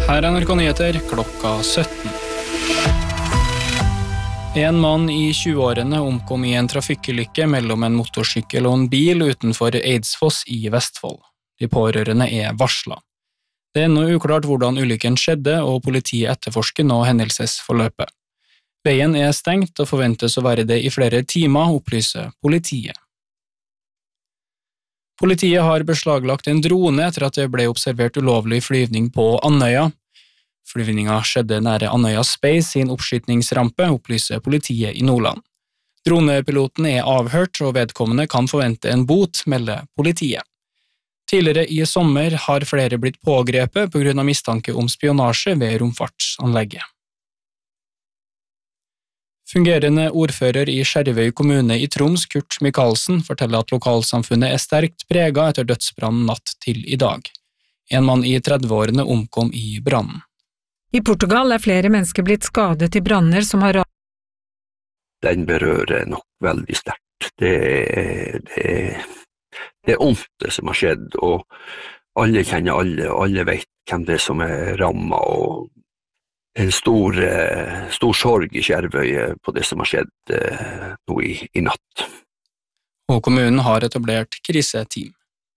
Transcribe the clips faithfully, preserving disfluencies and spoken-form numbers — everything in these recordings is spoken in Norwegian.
Her er N R K Nyheter klokka sytten. En mann i tjueårene omkom i en trafikkulykke mellom en motorsykkel og en bil utenfor Eidsfoss i Vestfold. De pårørende er varslet. Det er ennå uklart hvordan ulykken skjedde, og politiet etterforsker nå hendelsesforløpet. Veien er stengt og forventes å være det i flere timer, opplyser politiet. Politiet har beslaglagt en drone etter at det ble observert ulovlig flyvning på Andøya. Flyvningen skjedde nære Andøya Space sin oppskytningsrampe, opplyser politiet i Nordland. Dronepiloten er avhørt, og vedkommende kan forvente en bot, melder politiet. Tidligere i sommer har flere blitt pågrepet på grunn av mistanke om spionasje ved romfartsanlegget. Fungerende ordfører i Skjervøy kommune i Troms, Kurt Michaelsen, forteller at lokalsamfunnet er sterkt preget etter dødsbrannen natt til i dag. En mann i trettiårene omkom i brannen. I Portugal er flere mennesker blitt skadet i branner som har... Den berører nok veldig sterkt. Det er, det er, det er ondt det som har skjedd, og alle kjenner alle, og alle vet hvem det er som er rammet, og en stor, stor sorg i Skjervøy på det som har skjedd nå i, i natt. Og kommunen har etablert kriseteam.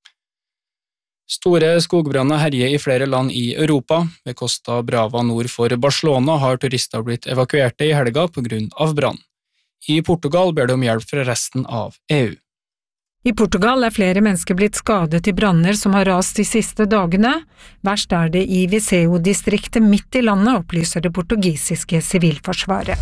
Store skogbranner herjer i flere land i Europa. Ved Costa Brava nord for Barcelona har turister blitt evakuerte i helga på grunn av brann. I Portugal ber de om hjelp fra resten av E U. I Portugal er flere mennesker blitt skadet i branner som har rast de siste dagene. Verst er det i Viseu-distriktet midt i landet, opplyser det portugisiske sivilforsvaret.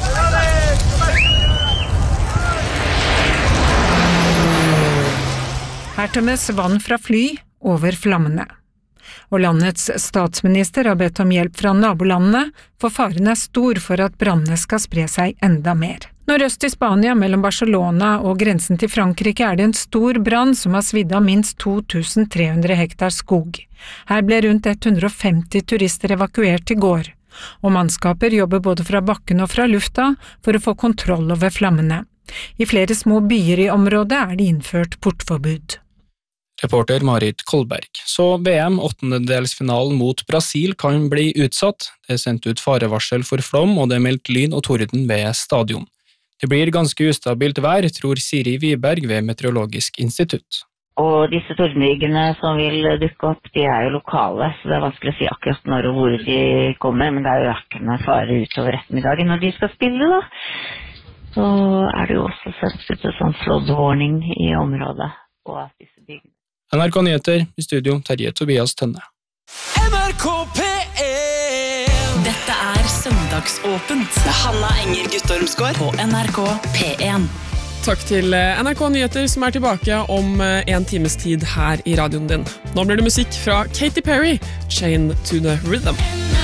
Her tømmes vann fra fly over flammene. Og landets statsminister har bedt om hjelp fra nabolandene, for faren er stor for at brannene skal spre seg enda mer. Nordøst i Spania, mellom Barcelona og grensen til Frankrike, er det en stor brann som har svidd av minst to tusen tre hundre hektar skog. Her ble rundt hundre og femti turister evakuert i går, og mannskaper jobber både fra bakken og fra lufta for å få kontroll over flammene. I flere små byer i området er det innført portforbud. Reporter Marit Kolberg. Så V M åttendedelsfinalen mot Brasil kan bli utsatt. Det er sendt ut farevarsel for flom, og det er meldt lyn og torden ved stadion. Det blir ganske ustabilt vær, tror Siri Wiberg ved Meteorologisk institutt. Og disse tordenbygene som vil dukke opp, de er jo lokale, så det er vanskelig å si akkurat når og hvor de kommer, men det er jo økende fare utover ettermiddagen når de skal spille da. Så er det jo også sendt ut en sånn flood warning i området og at disse byggene. N R K Nyheter, i studio Terje Tobias Tønne. N R K P en. Dette er Søndagsåpent med Hanna Enger Guttormsgård på N R K P en. Takk til N R K Nyheter som er tilbake om en times tid her i radioen din. Nå blir det musikk fra Katy Perry, Chain to the Rhythm.